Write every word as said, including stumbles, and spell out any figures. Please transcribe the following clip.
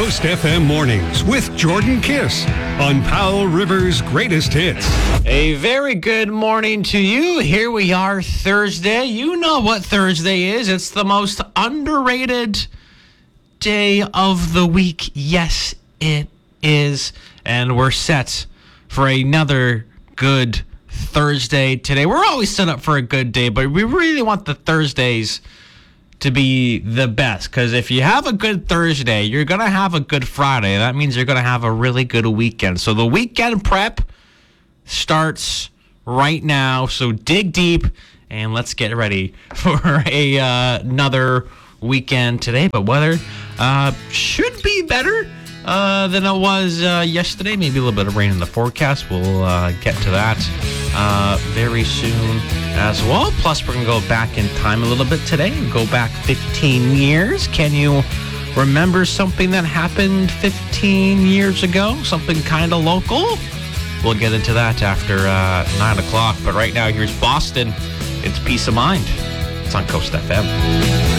Coast F M Mornings with Jordan Kiss on Powell River's Greatest Hits. A very good morning to you. Here we are, Thursday. You know what Thursday is. It's the most underrated day of the week. Yes, it is. And we're set for another good Thursday today. We're always set up for a good day, but we really want the Thursdays to be the best, because if you have a good Thursday, you're going to have a good Friday. That means you're going to have a really good weekend. So the weekend prep starts right now. So dig deep and let's get ready for a uh, another weekend today. But weather uh, should be better uh, than it was uh, yesterday. Maybe a little bit of rain in the forecast. We'll uh, get to that uh, very soon as well. Plus, we're going to go back in time a little bit today and go back fifteen years. Can you remember something that happened fifteen years ago? Something kind of local? We'll get into that after uh, nine o'clock. But right now, here's Boston. It's Peace of Mind. It's on Coast F M.